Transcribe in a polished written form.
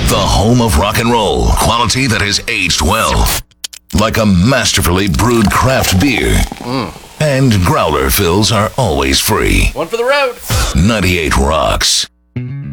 The home of rock and roll. Quality that has aged well. Like a masterfully brewed craft beer. And growler fills are always free. One for the road. 98 Rocks.